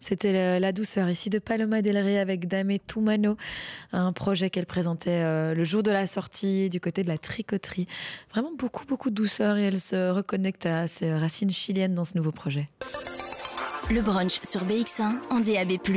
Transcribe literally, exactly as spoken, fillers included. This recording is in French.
C'était La Douceur, ici de Paloma del Rey avec Dame Tumano, un projet qu'elle présentait euh, le jour de la sortie du côté de la tricoterie. Vraiment beaucoup, beaucoup de douceur et elle se reconnecte à ses racines chiliennes dans ce nouveau projet. Le brunch sur B X un en D A B plus.